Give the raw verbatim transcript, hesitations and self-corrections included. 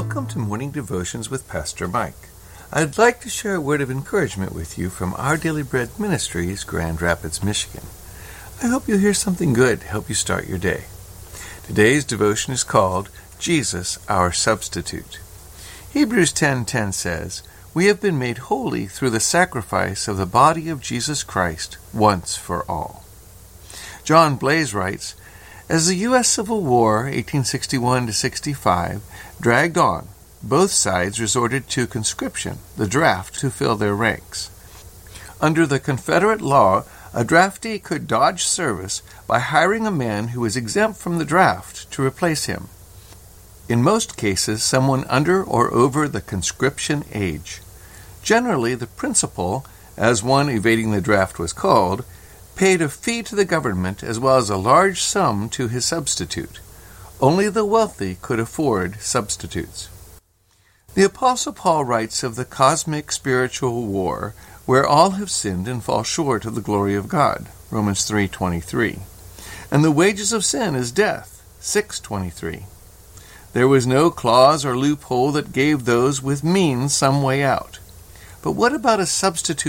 Welcome to Morning Devotions with Pastor Mike. I'd like to share a word of encouragement with you from Our Daily Bread Ministries, Grand Rapids, Michigan. I hope you'll hear something good to help you start your day. Today's devotion is called Jesus, Our Substitute. Hebrews ten ten says, "We have been made holy through the sacrifice of the body of Jesus Christ once for all." John Blaze writes, "As the U S Civil War, eighteen sixty-one to sixty-five, dragged on, both sides resorted to conscription, the draft, to fill their ranks. Under the Confederate law, a draftee could dodge service by hiring a man who was exempt from the draft to replace him. In most cases, someone under or over the conscription age. Generally, the principal, as one evading the draft was called, paid a fee to the government as well as a large sum to his substitute. Only the wealthy could afford substitutes." The Apostle Paul writes of the cosmic spiritual war where all have sinned and fall short of the glory of God, Romans three twenty-three. And the wages of sin is death, six twenty-three. There was no clause or loophole that gave those with means some way out. But what about a substitute